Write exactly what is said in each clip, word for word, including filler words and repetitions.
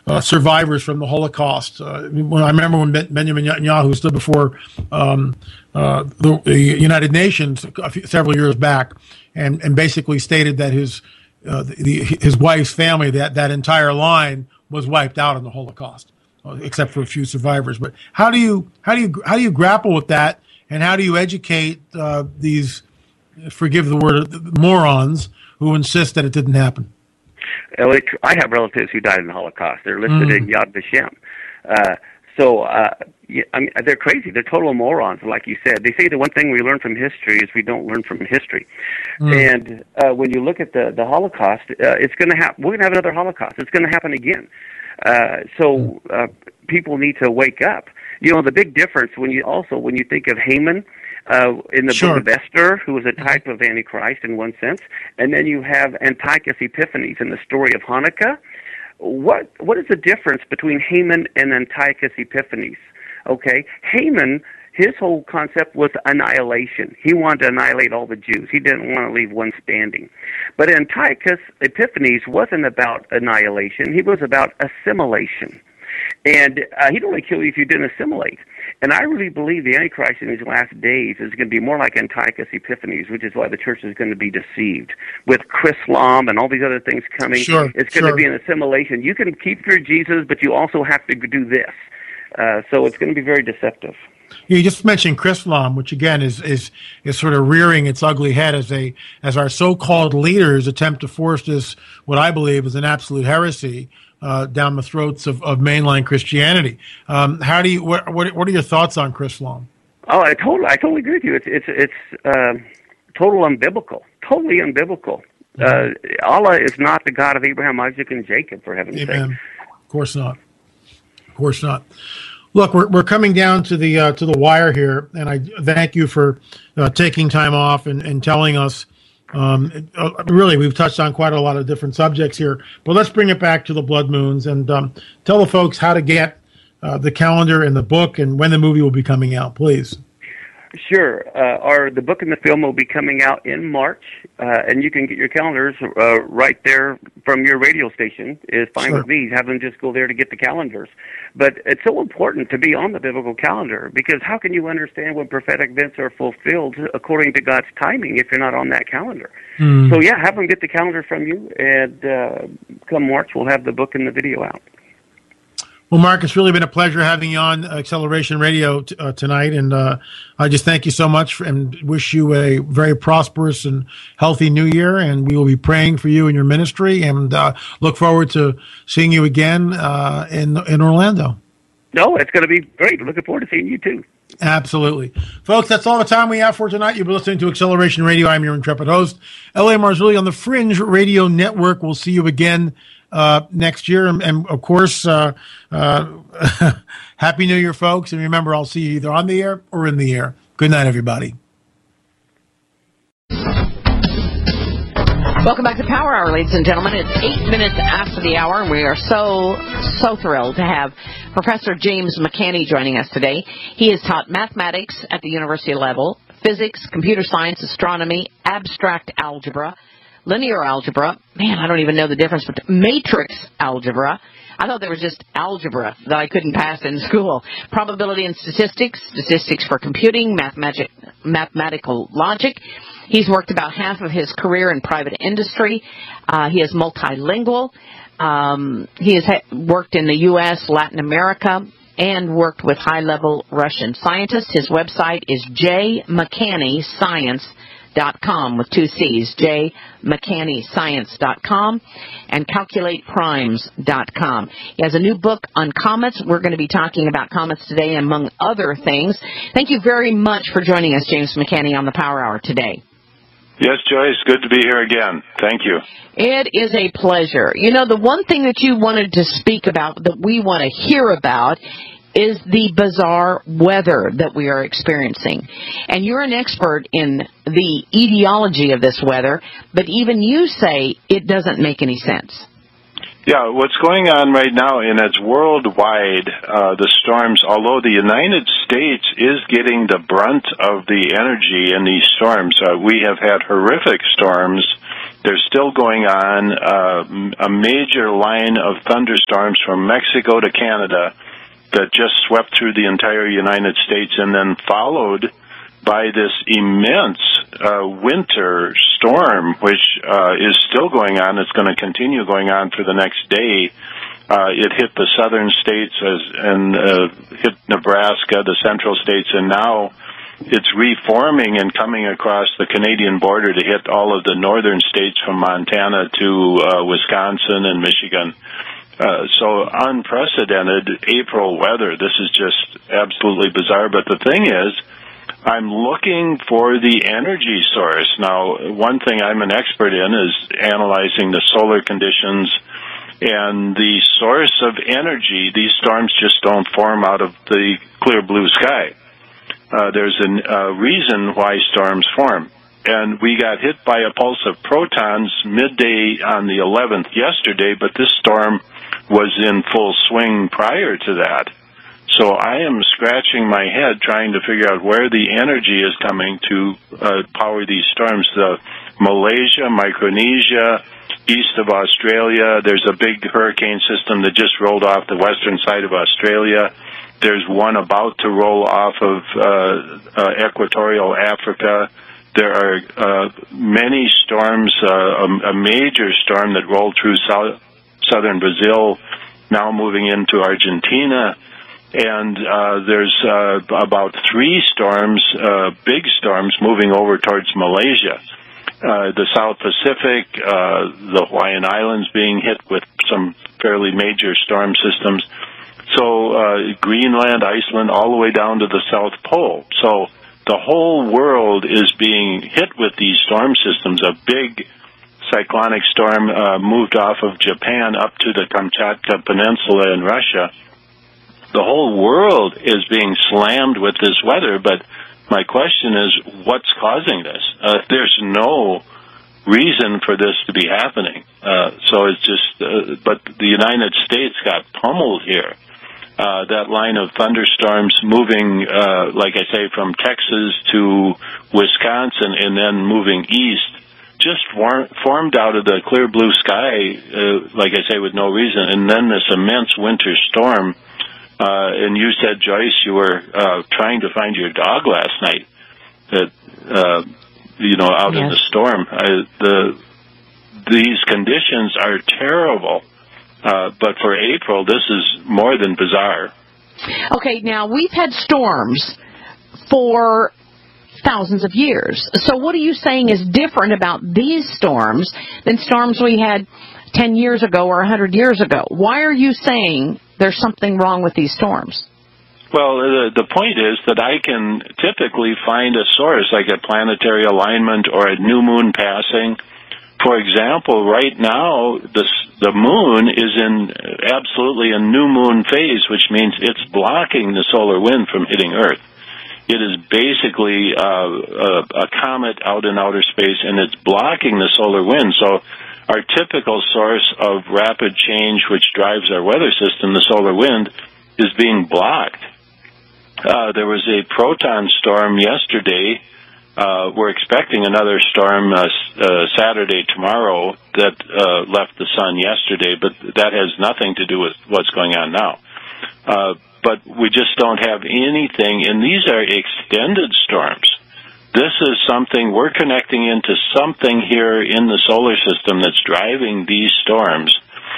uh, survivors from the Holocaust. Uh, when I remember when ben- Benjamin Netanyahu stood before um, uh, the, the United Nations a few, several years back, and, and basically stated that his uh, the, his wife's family, that that entire line, was wiped out in the Holocaust, except for a few survivors. But how do you how do you how do you grapple with that, and how do you educate uh, these, forgive the word, morons who insist that it didn't happen? I have relatives who died in the Holocaust. They're listed mm. in Yad Vashem. Uh, so uh, I mean, they're crazy. They're total morons, like you said. They say the one thing we learn from history is we don't learn from history. Mm. And uh, when you look at the, the Holocaust, uh, it's going to happen. We're going to have another Holocaust. It's going to happen again. Uh, so uh, people need to wake up. You know, the big difference when you also when you think of Haman uh, in the sure. book of Esther, who was a type of Antichrist in one sense, and then you have Antiochus Epiphanes in the story of Hanukkah. What what is the difference between Haman and Antiochus Epiphanes? Okay, Haman, his whole concept was annihilation. He wanted to annihilate all the Jews. He didn't want to leave one standing. But Antiochus Epiphanes wasn't about annihilation. He was about assimilation. And uh, he'd only kill you if you didn't assimilate. And I really believe the Antichrist in these last days is going to be more like Antiochus Epiphanes, which is why the church is going to be deceived. With Chrislam and all these other things coming, sure, it's going sure. to be an assimilation. You can keep your Jesus, but you also have to do this. Uh, so it's going to be very deceptive. You just mentioned Chrislam, which again is, is is sort of rearing its ugly head as a as our so-called leaders attempt to force this, what I believe is an absolute heresy, uh, down the throats of, of mainline Christianity. Um, how do you what, what what are your thoughts on Chrislam? Oh, I totally I totally agree with you. It's it's it's uh, total unbiblical, totally unbiblical. Mm-hmm. Uh, Allah is not the God of Abraham, Isaac, and Jacob, for heaven's sake. Amen. Of course not. Of course not. Look, we're we're coming down to the uh, to the wire here, and I thank you for uh, taking time off and, and telling us. Um, uh, really, we've touched on quite a lot of different subjects here, but let's bring it back to the blood moons and um, tell the folks how to get uh, the calendar and the book and when the movie will be coming out, please. Sure. Uh, our the book and the film will be coming out in March, uh, and you can get your calendars uh, right there from your radio station. Is fine Sure. with me. Have them just go there to get the calendars. But it's so important to be on the biblical calendar, because how can you understand when prophetic events are fulfilled according to God's timing if you're not on that calendar? Mm. So yeah, have them get the calendar from you, and uh, come March we'll have the book and the video out. Well, Mark, it's really been a pleasure having you on Acceleration Radio t- uh, tonight, and uh, I just thank you so much and wish you a very prosperous and healthy new year, and we will be praying for you and your ministry, and uh, look forward to seeing you again uh, in in Orlando. No, it's going to be great. Looking forward to seeing you, too. Absolutely. Folks, that's all the time we have for tonight. You've been listening to Acceleration Radio. I'm your intrepid host, L A Marzulli on the Fringe Radio Network. We'll see you again Uh, next year. And, and of course, uh, uh, Happy New Year, folks. And remember, I'll see you either on the air or in the air. Good night, everybody. Welcome back to Power Hour, ladies and gentlemen. It's eight minutes after the hour, and we are so, so thrilled to have Professor James McCanney joining us today. He has taught mathematics at the university level, physics, computer science, astronomy, abstract algebra, linear algebra. Man, I don't even know the difference between matrix algebra. I thought there was just algebra that I couldn't pass in school. Probability and statistics, statistics for computing, mathematic, mathematical logic. He's worked about half of his career in private industry. Uh, he is multilingual. Um, he has ha- worked in the U S, Latin America, and worked with high-level Russian scientists. His website is j mccanny science dot com with two C's, j mccanny science dot com and calculate primes dot com. He has a new book on comets. We're going to be talking about comets today, among other things. Thank you very much for joining us, James McCanney, on the Power Hour today. Yes, Joyce, good to be here again. Thank you. It is a pleasure. You know, the one thing that you wanted to speak about, that we want to hear about, is the bizarre weather that we are experiencing. And you're an expert in the etiology of this weather, but even you say it doesn't make any sense. Yeah, what's going on right now, and it's worldwide, uh, the storms, although the United States is getting the brunt of the energy in these storms. Uh, we have had horrific storms They're still going on. Uh, a major line of thunderstorms from Mexico to Canada that just swept through the entire United States, and then followed by this immense uh, winter storm, which uh, is still going on. It's going to continue going on for the next day. Uh, it hit the southern states as, and uh, hit Nebraska, the central states, and now it's reforming and coming across the Canadian border to hit all of the northern states from Montana to uh, Wisconsin and Michigan. Uh, so unprecedented April weather. This is just absolutely bizarre. But the thing is, I'm looking for the energy source. Now, one thing I'm an expert in is analyzing the solar conditions and the source of energy. These storms just don't form out of the clear blue sky. Uh, there's a uh, reason why storms form. And we got hit by a pulse of protons midday on the eleventh yesterday, but this storm was in full swing prior to that. So I am scratching my head trying to figure out where the energy is coming to uh, power these storms. The Malaysia, Micronesia, east of Australia, there's a big hurricane system that just rolled off the western side of Australia. There's one about to roll off of uh, uh, equatorial Africa. There are uh, many storms, uh, a, a major storm that rolled through south, southern Brazil, now moving into Argentina. And uh, there's uh, about three storms, uh, big storms, moving over towards Malaysia. Uh, the South Pacific, uh, the Hawaiian Islands being hit with some fairly major storm systems. So uh, Greenland, Iceland, all the way down to the South Pole. So the whole world is being hit with these storm systems. A big cyclonic storm uh, moved off of Japan up to the Kamchatka Peninsula in Russia. The whole world is being slammed with this weather, but my question is, what's causing this? Uh, there's no reason for this to be happening. Uh, so it's just, uh, but the United States got pummeled here. Uh, that line of thunderstorms moving, uh, like I say, from Texas to Wisconsin and then moving east, just war- formed out of the clear blue sky, uh, like I say, with no reason. And then this immense winter storm. Uh, and you said, Joyce, you were uh, trying to find your dog last night, that, uh, you know, out yes. in the storm. I, the, these conditions are terrible. Uh, but for April, this is more than bizarre. Okay, now we've had storms for thousands of years. So what are you saying is different about these storms than storms we had ten years ago or one hundred years ago? Why are you saying there's something wrong with these storms? Well, the, the point is that I can typically find a source, like a planetary alignment or a new moon passing. For example, right now, the, the moon is in absolutely a new moon phase, which means it's blocking the solar wind from hitting Earth. It is basically uh, a, a comet out in outer space, and it's blocking the solar wind. So our typical source of rapid change, which drives our weather system, the solar wind, is being blocked. Uh, there was a proton storm yesterday. Uh, we're expecting another storm uh, uh, Saturday, tomorrow, that uh, left the sun yesterday, but that has nothing to do with what's going on now. Uh, but we just don't have anything, and these are extended storms. This is something, we're connecting into something here in the solar system that's driving these storms,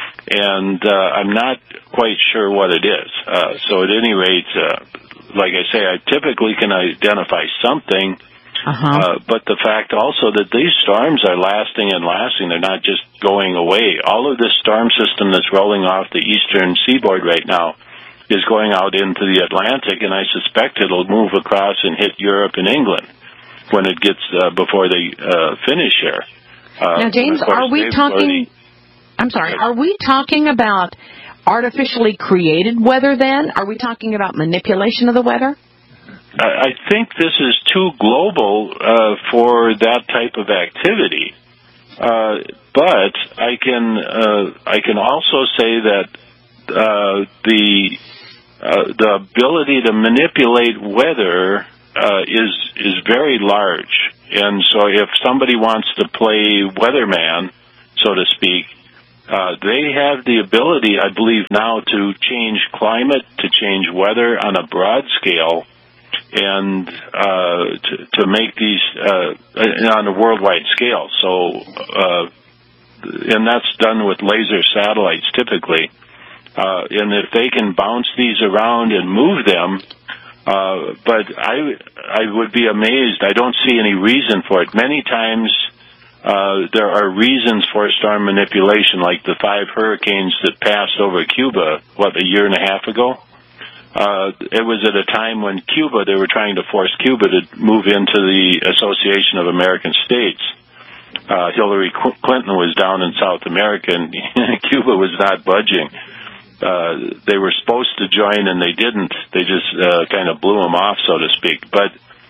and uh, I'm not quite sure what it is. Uh, so at any rate, uh, like I say, I typically can identify something. Uh-huh. Uh, but the fact also that these storms are lasting and lasting, they're not just going away. All of this storm system that's rolling off the eastern seaboard right now is going out into the Atlantic, and I suspect it'll move across and hit Europe and England when it gets uh, before they uh, finish here. Uh, now, James, are we talking... Already, I'm sorry, are we talking about artificially created weather then? Are we talking about manipulation of the weather? I think this is too global uh, for that type of activity, uh, but I can uh, I can also say that uh, the uh, the ability to manipulate weather uh, is is very large, and so if somebody wants to play weatherman, so to speak, uh, they have the ability, I believe, now to change climate, to change weather on a broad scale, and uh, to, to make these uh, on a worldwide scale. So, uh, and that's done with laser satellites typically. Uh, and if they can bounce these around and move them, uh, but I, I would be amazed. I don't see any reason for it. Many times uh, there are reasons for storm manipulation, like the five hurricanes that passed over Cuba, what, a year and a half ago? Uh, it was at a time when Cuba, they were trying to force Cuba to move into the Association of American States. Uh, Hillary Clinton was down in South America, and Cuba was not budging. Uh, they were supposed to join, and they didn't. They just uh, kind of blew them off, so to speak. But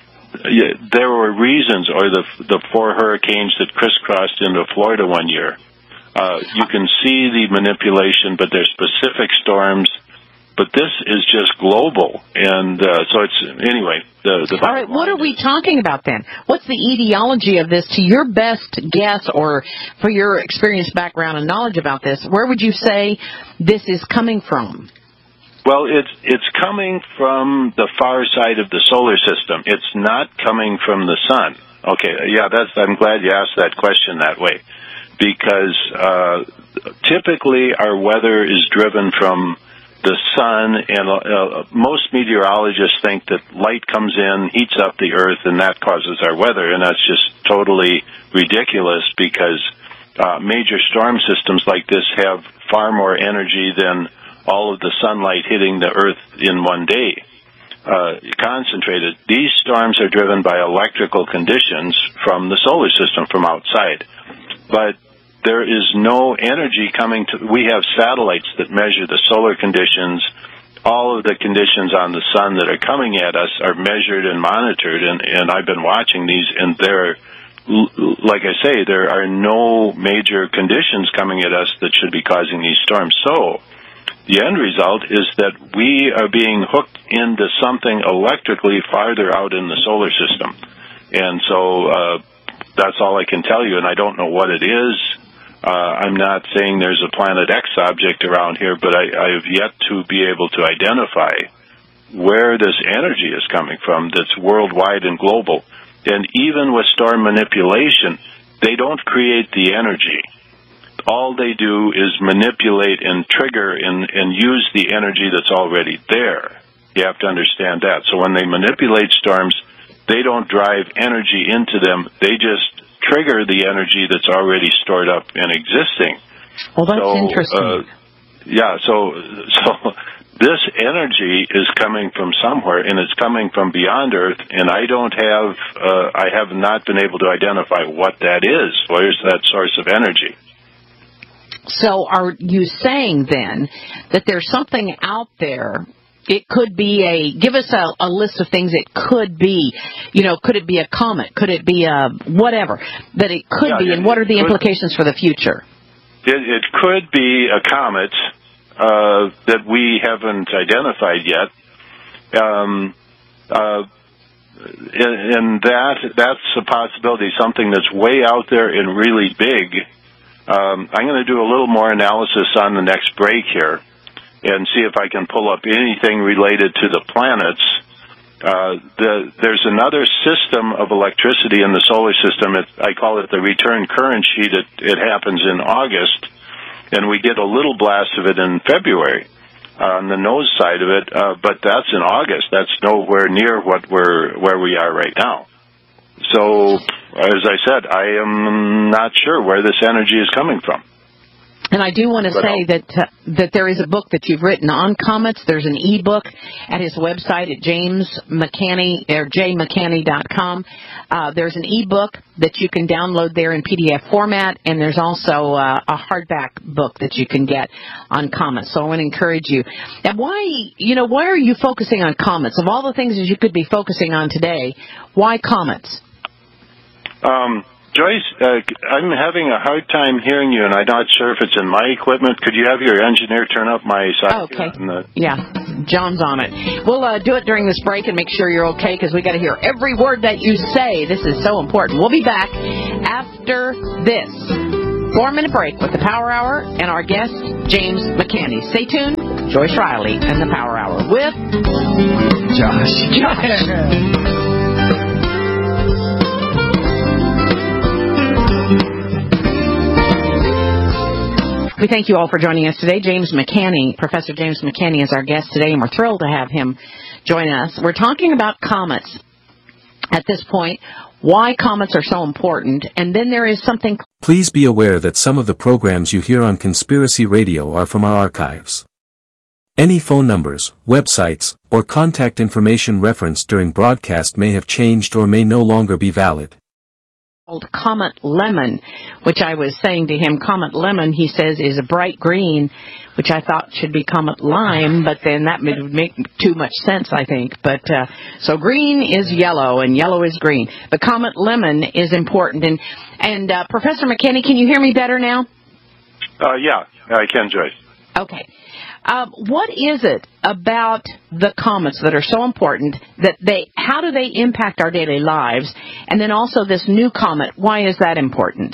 yeah, there were reasons, or the the four hurricanes that crisscrossed into Florida one year. Uh, you can see the manipulation, but there's specific storms. But this is just global, and uh, so it's, anyway. The, the All right, what are we talking about then? What's the etiology of this, to your best guess, or for your experience, background, and knowledge about this? Where would you say this is coming from? Well, it's it's coming from the far side of the solar system. It's not coming from the sun. Okay, yeah, that's. I'm glad you asked that question that way, because uh, typically our weather is driven from the sun, and uh, most meteorologists think that light comes in, heats up the earth, and that causes our weather, and that's just totally ridiculous, because uh, major storm systems like this have far more energy than all of the sunlight hitting the earth in one day. Uh, concentrated. These storms are driven by electrical conditions from the solar system, from outside. But there is no energy coming to, we have satellites that measure the solar conditions. All of the conditions on the sun that are coming at us are measured and monitored, and, and I've been watching these, and there, like I say, there are no major conditions coming at us that should be causing these storms. So the end result is that we are being hooked into something electrically farther out in the solar system. And so uh, that's all I can tell you, and I don't know what it is. Uh, I'm not saying there's a Planet X object around here, but I, I have yet to be able to identify where this energy is coming from that's worldwide and global. And even with storm manipulation, they don't create the energy. All they do is manipulate and trigger and, and use the energy that's already there. You have to understand that. So when they manipulate storms, they don't drive energy into them. They just trigger the energy that's already stored up and existing. Well, that's so, interesting. Uh, yeah, so so this energy is coming from somewhere, and it's coming from beyond Earth, and I don't have, uh, I have not been able to identify what that is. Where's that source of energy? So are you saying then that there's something out there? It could be a, give us a, a list of things it could be. You know, could it be a comet? Could it be a whatever that it could yeah, be, it, and what are the could, implications for the future? It, it could be a comet uh, that we haven't identified yet. Um, uh, and, and that that's a possibility, something that's way out there and really big. Um, I'm going to do a little more analysis on the next break here and see if I can pull up anything related to the planets. Uh, the, there's another system of electricity in the solar system. It, I call it the return current sheet. It, it happens in August, and we get a little blast of it in February uh, on the nose side of it, uh, but that's in August. That's nowhere near what we're, where we are right now. So, as I said, I am not sure where this energy is coming from. And I do want to say that uh, that there is a book that you've written on comets. There's an e-book at his website at James McCanney, or j mcanney dot com. Uh, there's an e-book that you can download there in P D F format, and there's also uh, a hardback book that you can get on comets. So I want to encourage you. And why, you know, why are you focusing on comets? Of all the things that you could be focusing on today, why comets? Um. Joyce, uh, I'm having a hard time hearing you, and I'm not sure if it's in my equipment. Could you have your engineer turn up my sound? Oh, okay. The... Yeah. John's on it. We'll uh, do it during this break and make sure you're okay, because we got to hear every word that you say. This is so important. We'll be back after this four-minute break with the Power Hour and our guest, James McCanny. Stay tuned. Joyce Riley and the Power Hour with Josh. Josh. We thank you all for joining us today. James McCanny, Professor James McCanny is our guest today, and we're thrilled to have him join us. We're talking about comets at this point, why comets are so important, and then there is something... Please be aware that some of the programs you hear on Conspiracy Radio are from our archives. Any phone numbers, websites, or contact information referenced during broadcast may have changed or may no longer be valid. Comet Lemon, which I was saying to him, Comet Lemon, he says, is a bright green, which I thought should be Comet Lime, but then that would make too much sense, I think. But uh, so green is yellow, and yellow is green. But Comet Lemon is important. And, and uh, Professor McCanny, can you hear me better now? Uh, yeah, I can, Joyce. Okay. Um, what is it about the comets that are so important that they, how do they impact our daily lives? And then also this new comet, why is that important?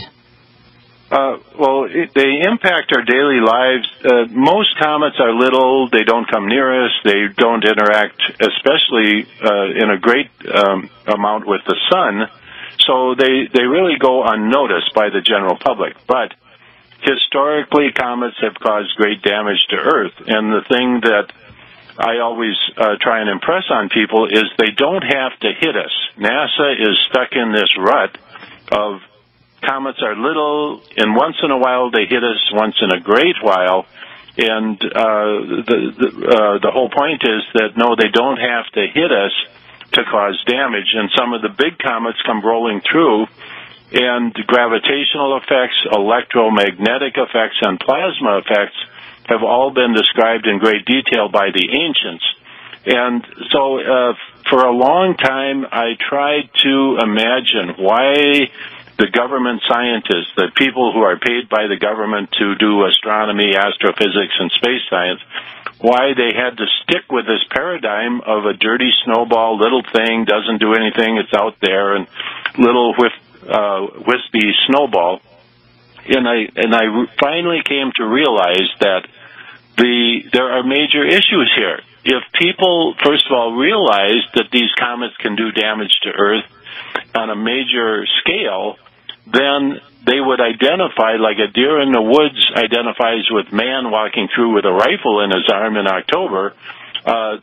Uh, well, it, they impact our daily lives. Uh, most comets are little. They don't come near us. They don't interact, especially uh, in a great um, amount with the sun. So they, they really go unnoticed by the general public. But historically, comets have caused great damage to Earth, and the thing that I always uh, try and impress on people is they don't have to hit us. NASA is stuck in this rut of comets are little, and once in a while they hit us, once in a great while, and uh, the, the, uh, the whole point is that, no, they don't have to hit us to cause damage, and some of the big comets come rolling through, and gravitational effects, electromagnetic effects, and plasma effects have all been described in great detail by the ancients. And so uh, for a long time, I tried to imagine why the government scientists, the people who are paid by the government to do astronomy, astrophysics, and space science, why they had to stick with this paradigm of a dirty snowball, little thing, doesn't do anything, it's out there, and little whiff Uh, wispy snowball, and I and I finally came to realize that the there are major issues here. If people, first of all, realize that these comets can do damage to Earth on a major scale, then they would identify, like a deer in the woods identifies with man walking through with a rifle in his arm in October. Uh,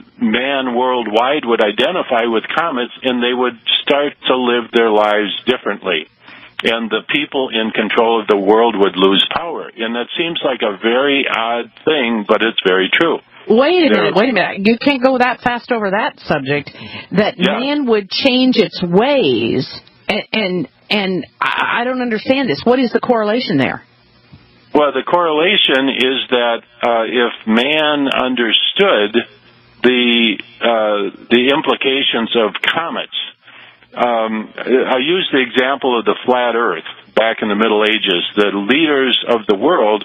man worldwide would identify with comets, and they would start to live their lives differently. And the people in control of the world would lose power. And that seems like a very odd thing, but it's very true. Wait a minute, wait a minute. You can't go that fast over that subject, that yeah. man would change its ways, and, and, and I don't understand this. What is the correlation there? Well, the correlation is that uh, if man understood the uh, the implications of comets. Um, I use the example of the flat Earth back in the Middle Ages. The leaders of the world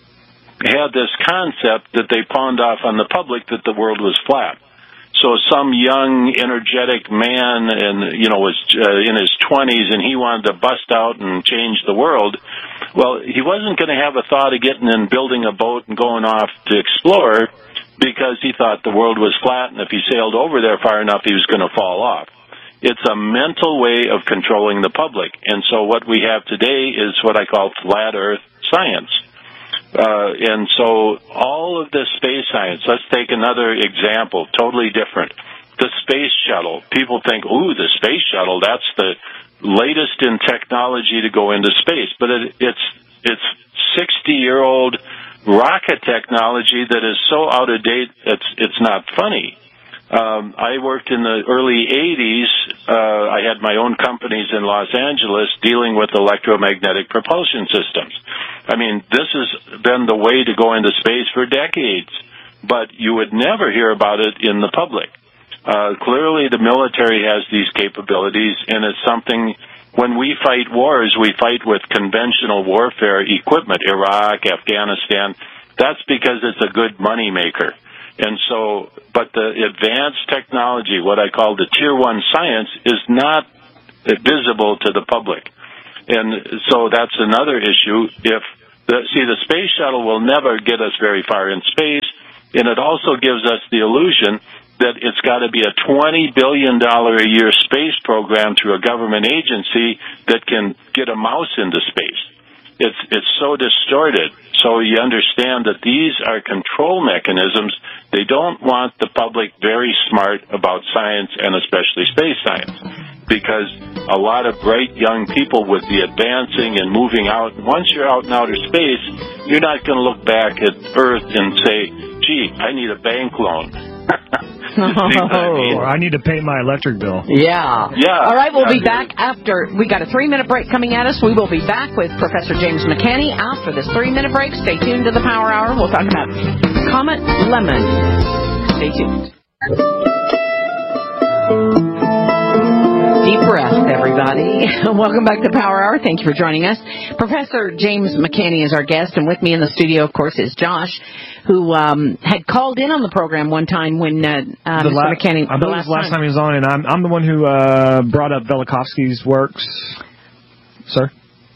had this concept that they pawned off on the public that the world was flat. So some young, energetic man, and you know, was uh, in his twenties, and he wanted to bust out and change the world. Well, he wasn't going to have a thought of getting in, building a boat, and going off to explore, because he thought the world was flat, and if he sailed over there far enough, he was going to fall off. It's a mental way of controlling the public. And so what we have today is what I call flat Earth science. Uh, and so all of this space science, let's take another example, totally different. The space shuttle. People think, ooh, the space shuttle, that's the latest in technology to go into space. But it, it's it's sixty-year-old rocket technology that is so out of date, it's it's not funny. Um, I worked in the early eighties. Uh, I had my own companies in Los Angeles dealing with electromagnetic propulsion systems. I mean, this has been the way to go into space for decades, but you would never hear about it in the public. Uh, clearly, the military has these capabilities, and it's something. When we fight wars, we fight with conventional warfare equipment, Iraq, Afghanistan. That's because it's a good money maker. And so, but the advanced technology, what I call the tier one science, is not visible to the public. And so that's another issue. If the, see, the space shuttle will never get us very far in space, and it also gives us the illusion that it's got to be a twenty billion dollars a year space program through a government agency that can get a mouse into space. It's, it's so distorted. So you understand that these are control mechanisms. They don't want the public very smart about science and especially space science, because a lot of bright young people would be advancing and moving out. Once you're out in outer space, you're not going to look back at Earth and say, gee, I need a bank loan. Oh, I, mean? Or I need to pay my electric bill. Yeah. Yeah. All right, we'll yeah, be back after. We got a three-minute break coming at us. We will be back with Professor James McCanney after this three-minute break. Stay tuned to the Power Hour. We'll talk about Comet Lemon. Stay tuned. Deep breath, everybody. Welcome back to Power Hour. Thank you for joining us. Professor James McCanney is our guest, and with me in the studio, of course, is Josh, who um, had called in on the program one time when uh, uh, Mister La- McCanney... I believe the last, last time he was on, and I'm, I'm the one who uh, brought up Velikovsky's works. Sir?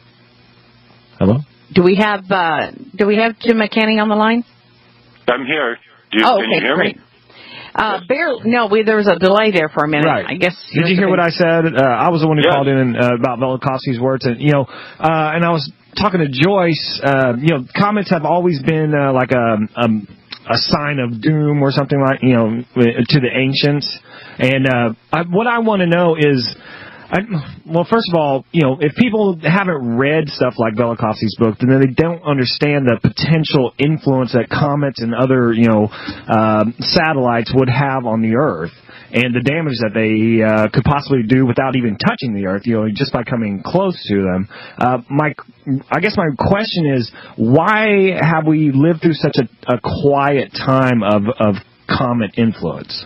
Hello? Do we have uh, Do we have Jim McCanney on the line? I'm here. Do you, oh, can okay, you hear great. me? Uh, barely, no, we, there was a delay there for a minute. Right. I guess. Did you hear what I said? Uh, I was the one who yes. called in and, uh, about Velikovsky's words, and you know, uh, and I was talking to Joyce. Uh, you know, comets have always been uh, like a, a a sign of doom or something like you know to the ancients. And uh, I, what I want to know is. I, well, first of all, you know, if people haven't read stuff like Velikovsky's book, then they don't understand the potential influence that comets and other, you know, uh, satellites would have on the Earth, and the damage that they uh, could possibly do without even touching the Earth, you know, just by coming close to them. Uh, my, I guess my question is, why have we lived through such a, a quiet time of, of comet influence?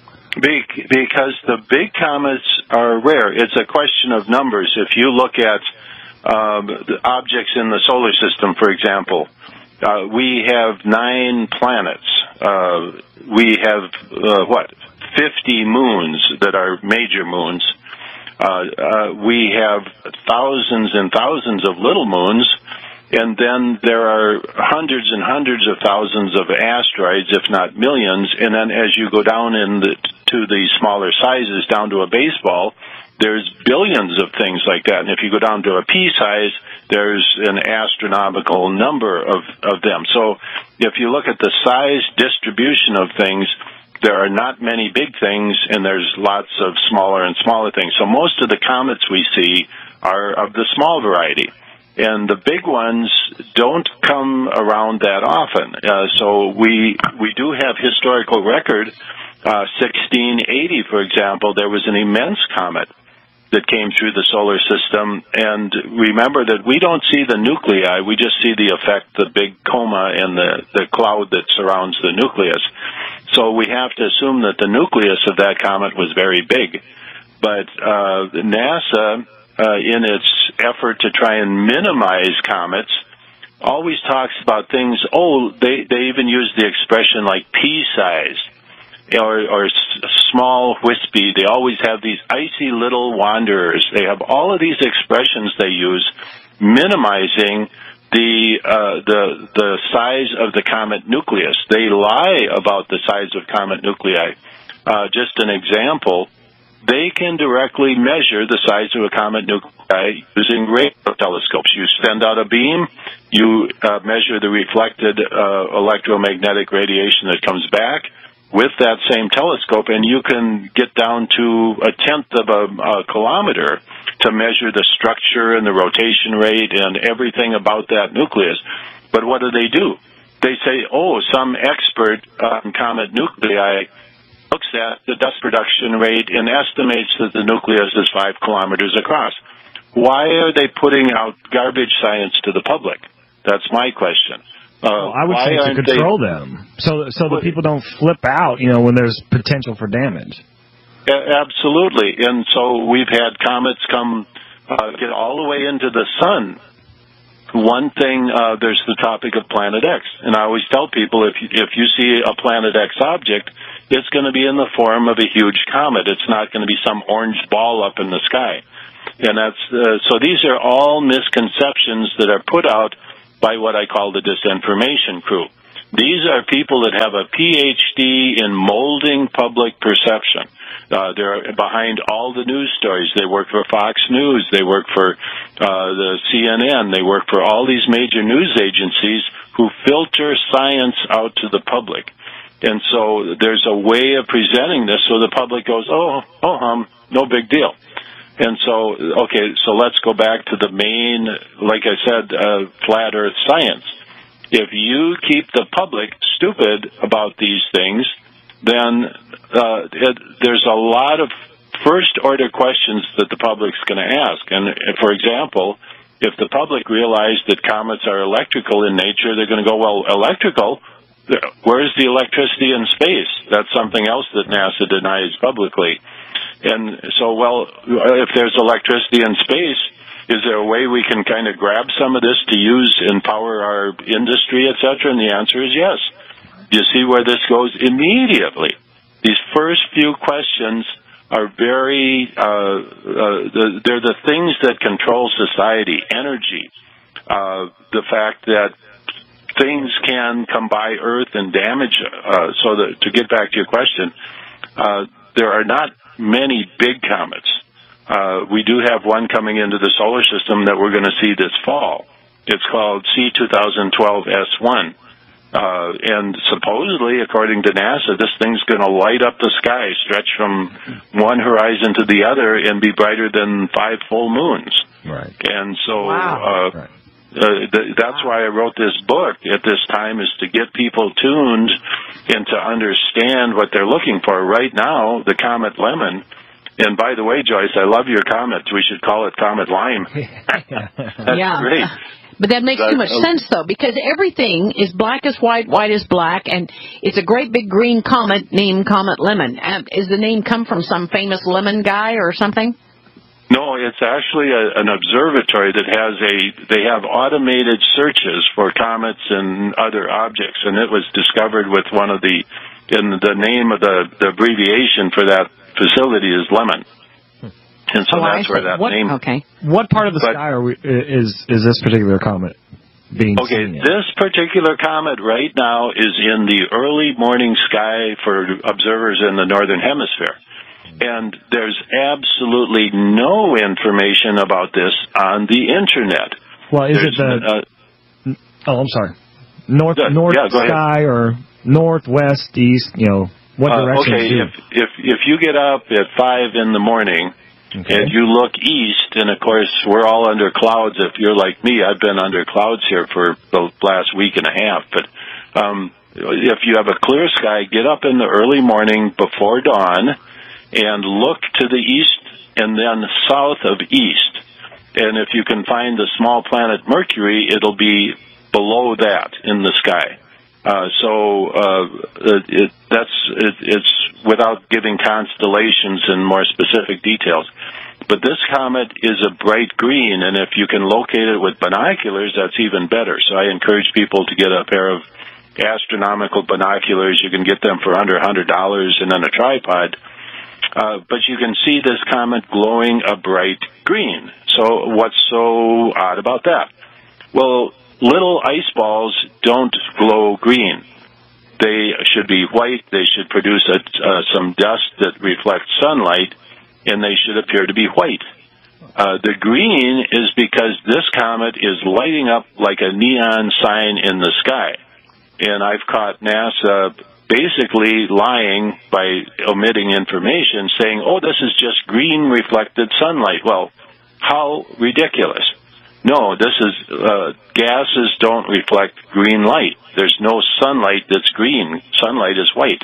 Because the big comets are rare. It's a question of numbers. If you look at um, the objects in the solar system, for example, uh, we have nine planets. Uh, we have, uh, what, fifty moons that are major moons. Uh, uh, we have thousands and thousands of little moons. And then there are hundreds and hundreds of thousands of asteroids, if not millions. And then as you go down in the, to the smaller sizes, down to a baseball, there's billions of things like that. And if you go down to a pea size, there's an astronomical number of, of them. So if you look at the size distribution of things, there are not many big things, and there's lots of smaller and smaller things. So most of the comets we see are of the small variety. And the big ones don't come around that often. Uh, so we we do have historical record. Uh, sixteen eighty, for example, there was an immense comet that came through the solar system. And remember that we don't see the nuclei. We just see the effect, the big coma and the, the cloud that surrounds the nucleus. So we have to assume that the nucleus of that comet was very big. But uh, NASA... Uh, in its effort to try and minimize comets, always talks about things, oh, they, they even use the expression like pea-size or, or s- small wispy. They always have these icy little wanderers. They have all of these expressions they use, minimizing the, uh, the, the size of the comet nucleus. They lie about the size of comet nuclei. Uh, just an example. They can directly measure the size of a comet nuclei using radio telescopes. You send out a beam, you uh, measure the reflected uh, electromagnetic radiation that comes back with that same telescope, and you can get down to a tenth of a, a kilometer to measure the structure and the rotation rate and everything about that nucleus. But what do they do? They say, oh, some expert on comet nuclei looks at the dust production rate and estimates that the nucleus is five kilometers across. Why are they putting out garbage science to the public? That's my question. Uh, well, I would say to control they, them, so so that people don't flip out, you know, when there's potential for damage. Absolutely, and so we've had comets come uh, get all the way into the sun one thing, uh, there's the topic of Planet X. And I always tell people, if you, if you see a Planet X object, it's going to be in the form of a huge comet. It's not going to be some orange ball up in the sky. And that's, uh, so these are all misconceptions that are put out by what I call the disinformation crew. These are people that have a P H D in molding public perception. Uh, they're behind all the news stories. They work for Fox News. They work for uh, the C N N. They work for all these major news agencies who filter science out to the public. And so there's a way of presenting this so the public goes, oh, oh, um, no big deal. And so, okay, so let's go back to the main, like I said, uh, flat earth science. If you keep the public stupid about these things, then uh, it, there's a lot of first-order questions that the public's going to ask. And, for example, if the public realize that comets are electrical in nature, they're going to go, well, electrical? Where's the electricity in space? That's something else that NASA denies publicly. And so, well, if there's electricity in space, is there a way we can kind of grab some of this to use and power our industry, et cetera? And the answer is yes. You see where this goes immediately. These first few questions are very, uh, uh, the, they're the things that control society, energy, uh, the fact that things can come by Earth and damage, uh, so that, to get back to your question, uh, there are not many big comets. Uh, we do have one coming into the solar system that we're going to see this fall. It's called C twenty twelve S one. Uh, and supposedly, according to NASA, this thing's going to light up the sky, stretch from one horizon to the other, and be brighter than five full moons. Right. And so wow. uh, right. uh, th- that's why I wrote this book at this time, is to get people tuned and to understand what they're looking for. Right now, the Comet Lemon. And by the way, Joyce, I love your comment. We should call it Comet Lime. That's yeah. great. But that makes That's, too much uh, sense, though, because everything is black as white, white as black, and it's a great big green comet named Comet Lemon. Um, is the name come from some famous lemon guy or something? No, it's actually a, an observatory that has a, they have automated searches for comets and other objects, and it was discovered with one of the, and the name of the, the abbreviation for that facility is Lemon. And so oh, that's where that what, name. Okay. What part of the but, sky are we, is is this particular comet being okay, seen in? This particular comet right now is in the early morning sky for observers in the northern hemisphere. And there's absolutely no information about this on the internet. Well, is there's, it the... Uh, oh, I'm sorry. North, yeah, north yeah, sky or north, west, east, you know, what uh, direction okay, is it? if, if, if you get up at five in the morning... Okay. And you look east, and of course, we're all under clouds. If you're like me, I've been under clouds here for the last week and a half. But um, if you have a clear sky, get up in the early morning before dawn and look to the east and then south of east. And if you can find the small planet Mercury, it'll be below that in the sky. Uh, so uh, it, that's it, it's without giving constellations and more specific details. But this comet is a bright green, and if you can locate it with binoculars, that's even better. So I encourage people to get a pair of astronomical binoculars. You can get them for under one hundred dollars and then a tripod. Uh, but you can see this comet glowing a bright green. So what's so odd about that? Well, little ice balls don't glow green. They should be white. They should produce a, uh, some dust that reflects sunlight, and they should appear to be white. Uh, the green is because this comet is lighting up like a neon sign in the sky. And I've caught NASA basically lying by omitting information, saying, oh, this is just green reflected sunlight. Well, how ridiculous. No, this is, uh, gases don't reflect green light. There's no sunlight that's green. Sunlight is white,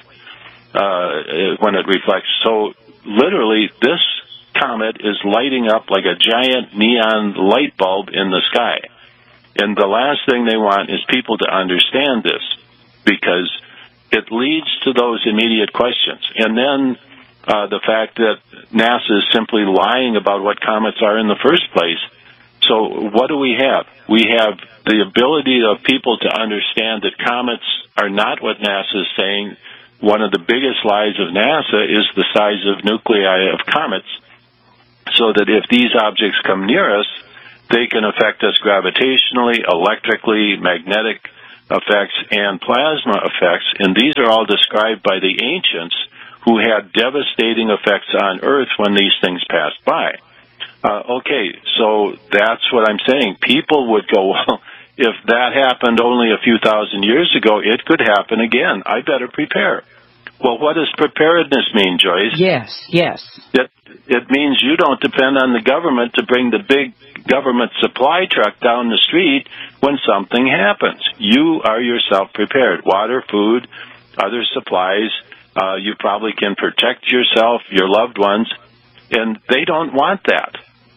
uh, when it reflects. So literally, this comet is lighting up like a giant neon light bulb in the sky. And the last thing they want is people to understand this, because it leads to those immediate questions. And then, uh, the fact that NASA is simply lying about what comets are in the first place. So what do we have? We have the ability of people to understand that comets are not what NASA is saying. One of the biggest lies of NASA is the size of nuclei of comets, so that if these objects come near us, they can affect us gravitationally, electrically, magnetic effects, and plasma effects. And these are all described by the ancients, who had devastating effects on Earth when these things passed by. Uh, okay, so that's what I'm saying. People would go, well, if that happened only a few thousand years ago, it could happen again. I better prepare. Well, what does preparedness mean, Joyce? Yes, yes. It, it means you don't depend on the government to bring the big government supply truck down the street when something happens. You are yourself prepared. Water, food, other supplies. Uh, you probably can protect yourself, your loved ones, and they don't want that.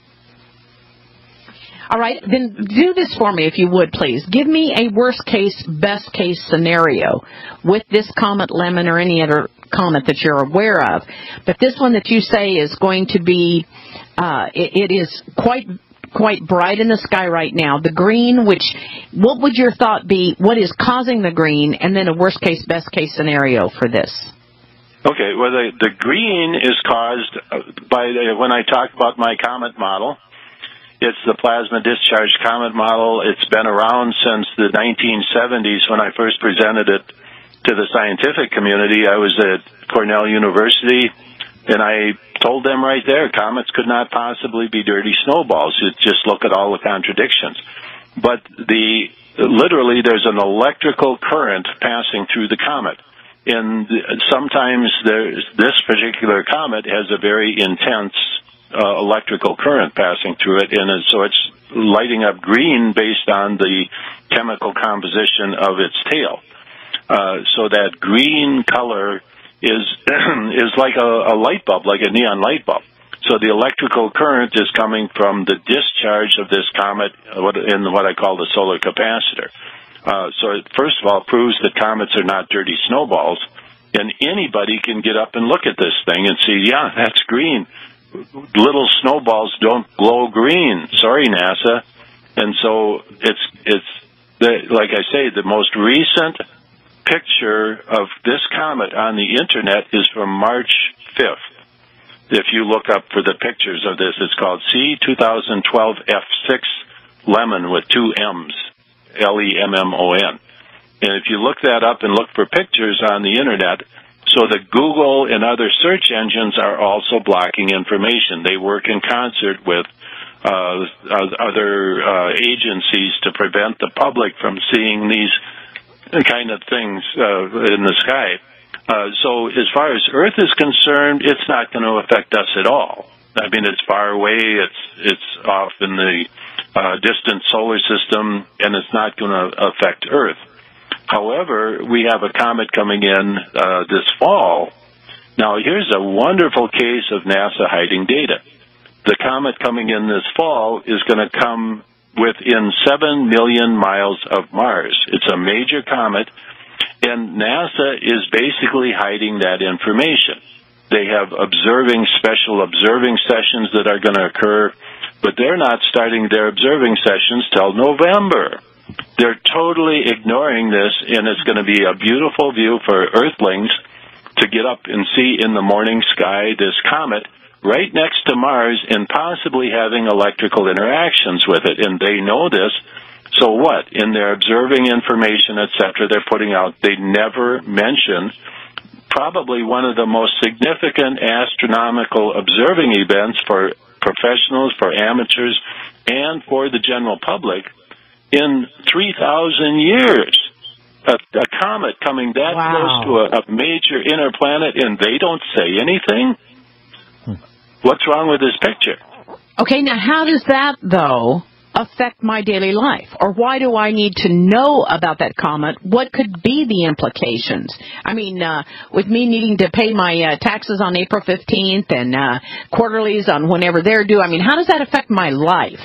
All right, then do this for me, if you would, please. Give me a worst-case, best-case scenario with this Comet Lemon or any other comet that you're aware of. But this one that you say is going to be, uh, it, it is quite quite bright in the sky right now. The green, which, what would your thought be, what is causing the green, and then a worst-case, best-case scenario for this? Okay, well, the, the green is caused by, the, when I talk about my comet model, it's the plasma discharge comet model. It's been around since the nineteen seventies when I first presented it to the scientific community. I was at Cornell University, and I told them right there, comets could not possibly be dirty snowballs. You just look at all the contradictions. But the literally, there's an electrical current passing through the comet. And sometimes there's, this particular comet has a very intense uh, electrical current passing through it, and so it's lighting up green based on the chemical composition of its tail. Uh, so that green color is is like a, a light bulb, like a neon light bulb. So the electrical current is coming from the discharge of this comet in what I call the solar capacitor. Uh, so it, first of all, proves that comets are not dirty snowballs, and anybody can get up and look at this thing and see, yeah, that's green. Little snowballs don't glow green. Sorry, NASA. And so it's it's the, like I say, the most recent picture of this comet on the internet is from March fifth. If you look up for the pictures of this, it's called C twenty twelve F six Lemon with two M's. L E M M O N. And if you look that up and look for pictures on the internet, so the Google and other search engines are also blocking information. They work in concert with uh, other uh, agencies to prevent the public from seeing these kind of things uh, in the sky. Uh, so as far as Earth is concerned, it's not going to affect us at all. I mean, it's far away. It's it's off in the uh, distant solar system, and it's not going to affect Earth. However, we have a comet coming in uh, this fall. Now, here's a wonderful case of NASA hiding data. The comet coming in this fall is going to come within seven million miles of Mars. It's a major comet, and NASA is basically hiding that information. They have observing, special observing sessions that are going to occur, but they're not starting their observing sessions till November. They're totally ignoring this, and it's going to be a beautiful view for Earthlings to get up and see in the morning sky this comet right next to Mars and possibly having electrical interactions with it. And they know this. So what? In their observing information, et cetera, they're putting out, they never mention probably one of the most significant astronomical observing events for professionals, for amateurs, and for the general public in three thousand years. A, a comet coming that wow. close to a, a major inner planet, and they don't say anything? Hmm. What's wrong with this picture? Okay, now how does that, though, affect my daily life? Or why do I need to know about that comet? What could be the implications? I mean, uh, with me needing to pay my uh, taxes on April fifteenth and uh, quarterlies on whenever they're due, I mean, how does that affect my life?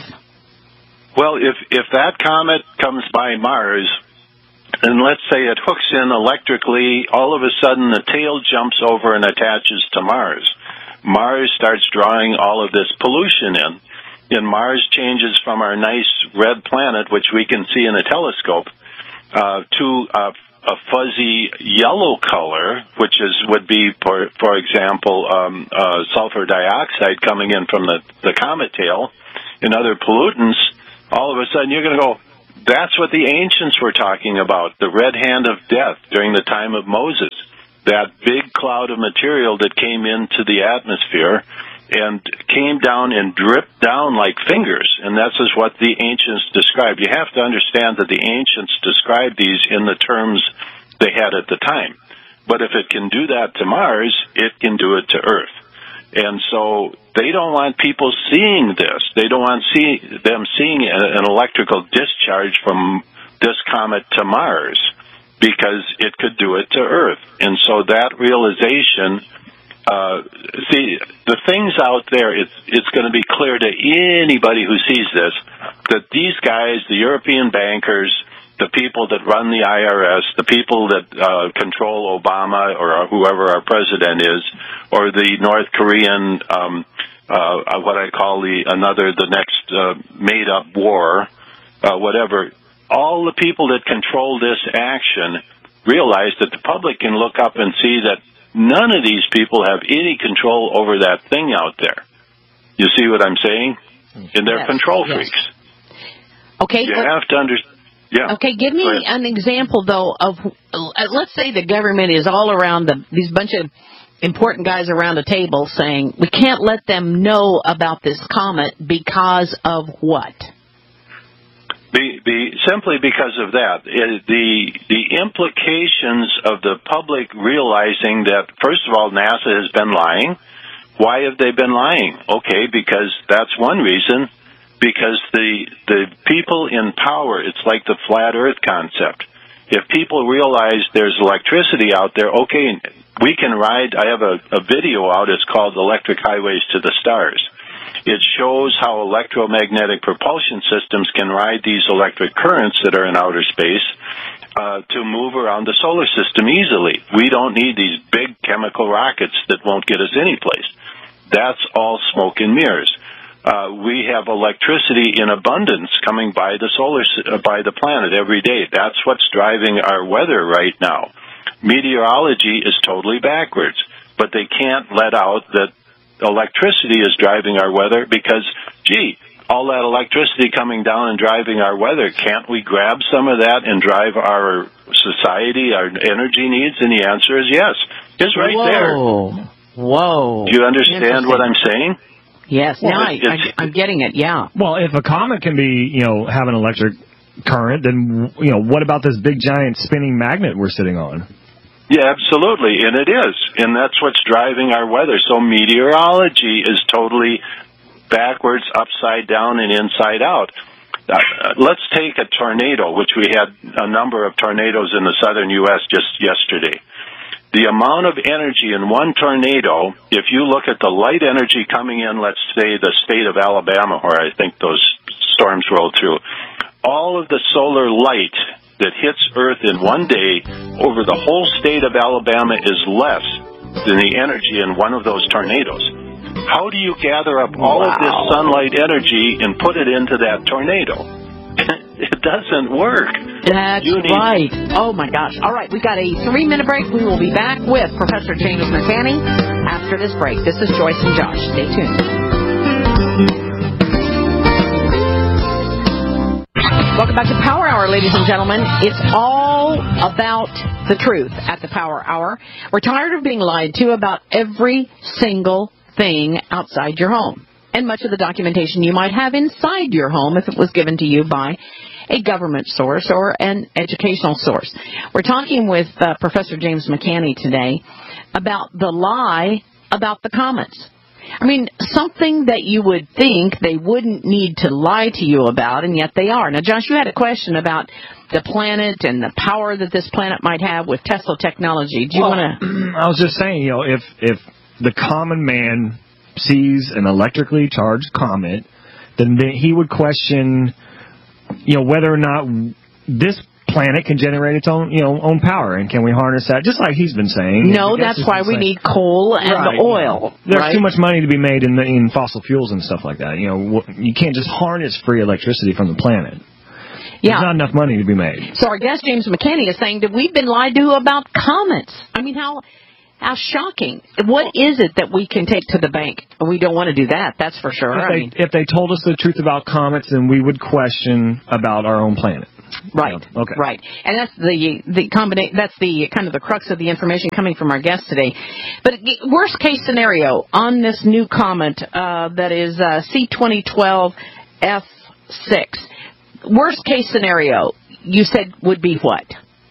Well, if, if that comet comes by Mars, and let's say it hooks in electrically, all of a sudden the tail jumps over and attaches to Mars. Mars starts drawing all of this pollution in. and Mars changes from our nice red planet, which we can see in a telescope, uh, to uh, a fuzzy yellow color, which is would be, for for example, um, uh, sulfur dioxide coming in from the, the comet tail and other pollutants, all of a sudden you're going to go, that's what the ancients were talking about, the red hand of death during the time of Moses, that big cloud of material that came into the atmosphere and came down and dripped down like fingers, and that's just what the ancients described. You have to understand that the ancients described these in the terms they had at the time. But if it can do that to Mars, it can do it to Earth. And so they don't want people seeing this. They don't want see, them seeing an electrical discharge from this comet to Mars, because it could do it to Earth. And so that realization... Uh, see, the things out there, it's, it's going to be clear to anybody who sees this that these guys, the European bankers, the people that run the I R S, the people that uh, control Obama or whoever our president is, or the North Korean, um, uh, what I call the another, the next uh, made-up war, uh, whatever, all the people that control this action realize that the public can look up and see that none of these people have any control over that thing out there. You see what I'm saying? And they're yes, control yes. freaks. Okay. You well, have to understand. Yeah. Okay, give me an example, though, of, uh, let's say the government is all around, the, these bunch of important guys around a table saying, we can't let them know about this comet because of what? Be, be, simply because of that. It, the the implications of the public realizing that, first of all, NASA has been lying. Why have they been lying? Okay, because that's one reason. Because the the people in power, it's like the flat Earth concept. If people realize there's electricity out there, okay, we can ride. I have a, a video out. It's called Electric Highways to the Stars. It shows how electromagnetic propulsion systems can ride these electric currents that are in outer space uh, to move around the solar system easily. We don't need these big chemical rockets that won't get us anyplace. That's all smoke and mirrors. Uh, we have electricity in abundance coming by the solar uh, by the planet every day. That's what's driving our weather right now. Meteorology is totally backwards, but they can't let out that electricity is driving our weather because, gee, all that electricity coming down and driving our weather, can't we grab some of that and drive our society, our energy needs? And the answer is yes. It's right Whoa. there. Whoa. Do you understand what I'm saying? Yes, Well, now I, it's- I, I'm getting it, yeah. Well, if a comet can be, you know, have an electric current, then, you know, what about this big giant spinning magnet we're sitting on? Yeah, absolutely, and it is, and that's what's driving our weather. So meteorology is totally backwards, upside down, and inside out. Uh, let's take a tornado, which we had a number of tornadoes in the southern U S just yesterday. The amount of energy in one tornado, if you look at the light energy coming in, let's say the state of Alabama, where I think those storms rolled through, all of the solar light that hits Earth in one day over the whole state of Alabama is less than the energy in one of those tornadoes. How do you gather up all Wow. of this sunlight energy and put it into that tornado? It doesn't work. That's You need- right. Oh, my gosh. All right, we got a three-minute break. We will be back with Professor James McCanney after this break. This is Joyce and Josh. Stay tuned. Welcome back to Power Hour, ladies and gentlemen. It's all about the truth at the Power Hour. We're tired of being lied to about every single thing outside your home, and much of the documentation you might have inside your home if it was given to you by a government source or an educational source. We're talking with uh, Professor James McCanney today about the lie about the comets. I mean, something that you would think they wouldn't need to lie to you about, and yet they are. Now, Josh, you had a question about the planet and the power that this planet might have with Tesla technology. Do you well, want to... I was just saying, you know, if if the common man sees an electrically charged comet, then they, he would question, you know, whether or not this planet can generate its own, you know, own power, and can we harness that? Just like he's been saying. No, that's why we need coal and right. oil. There's right? too much money to be made in the, in fossil fuels and stuff like that. You know, you can't just harness free electricity from the planet. Yeah. There's not enough money to be made. So our guest, James McCanney, is saying that we've been lied to about comets. I mean, how how shocking. What is it that we can take to the bank? We don't want to do that, that's for sure. If I they, mean, if they told us the truth about comets, then we would question about our own planet. Right. Yeah. Okay. Right. And that's the the combina- That's the kind of the crux of the information coming from our guest today. But worst case scenario on this new comet uh, that is uh, C twenty twelve F six. Worst case scenario, you said would be what?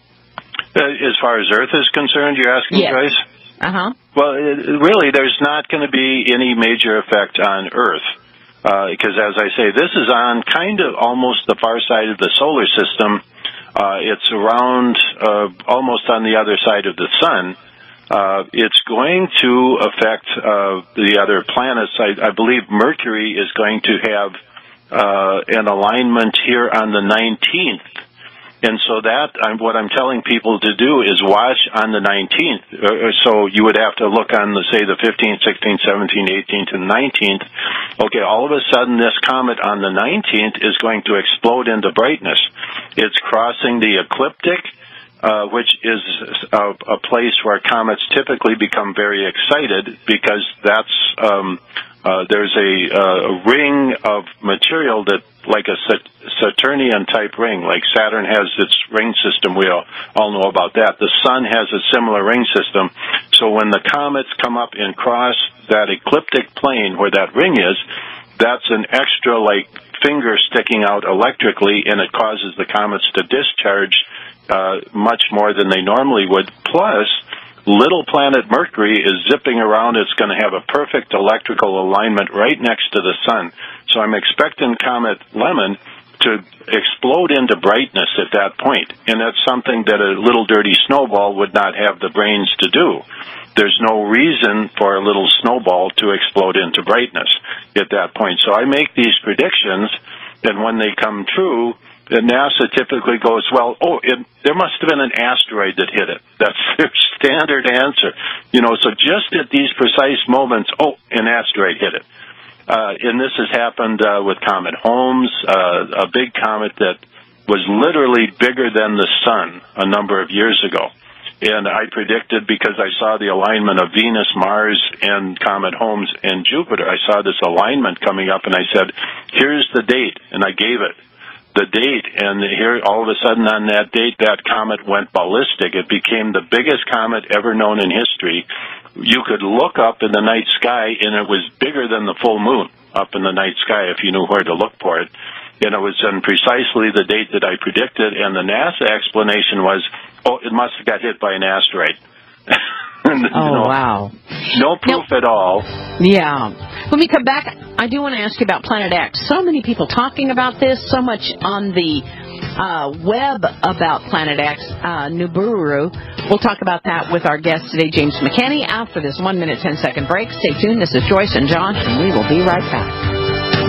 Uh, as far as Earth is concerned, you're asking, yes. Joyce? Uh-huh. Well, it, really, there's not going to be any major effect on Earth. Because, uh, as I say, this is on kind of almost the far side of the solar system. Uh, it's around uh, almost on the other side of the sun. Uh, it's going to affect uh, the other planets. I, I believe Mercury is going to have uh, an alignment here on the nineteenth. And so that, I'm, what I'm telling people to do is watch on the nineteenth. Uh, so you would have to look on, the, say, the fifteenth, sixteenth, seventeenth, eighteenth, and nineteenth. Okay, all of a sudden this comet on the nineteenth is going to explode into brightness. It's crossing the ecliptic, uh, which is a, a place where comets typically become very excited because that's, um, uh, there's a, a ring of material that, like a Saturnian type ring, like Saturn has its ring system, we all, all know about that. The sun has a similar ring system. So when the comets come up and cross that ecliptic plane where that ring is, that's an extra, like, finger sticking out electrically, and it causes the comets to discharge uh, much more than they normally would. Plus, little planet Mercury is zipping around. It's going to have a perfect electrical alignment right next to the sun. So I'm expecting Comet Lemon to explode into brightness at that point. And that's something that a little dirty snowball would not have the brains to do. There's no reason for a little snowball to explode into brightness at that point. So I make these predictions, and when they come true, NASA typically goes, well, oh, it, there must have been an asteroid that hit it. That's their standard answer. You know, so just at these precise moments, oh, an asteroid hit it. Uh, and this has happened uh, with Comet Holmes, uh, a big comet that was literally bigger than the sun a number of years ago. And I predicted, because I saw the alignment of Venus, Mars, and Comet Holmes and Jupiter, I saw this alignment coming up, and I said, here's the date, and I gave it. The date, and here, all of a sudden on that date, that comet went ballistic. It became the biggest comet ever known in history. You could look up in the night sky, and it was bigger than the full moon up in the night sky if you knew where to look for it. And it was on precisely the date that I predicted, and the NASA explanation was, oh, it must have got hit by an asteroid. Oh, no, wow. No proof now, at all. Yeah. When we come back, I do want to ask you about Planet X. So many people talking about this, so much on the uh, web about Planet X, uh, Nibiru. We'll talk about that with our guest today, James McCanney, after this one minute, ten second break. Stay tuned. This is Joyce and Josh, and we will be right back.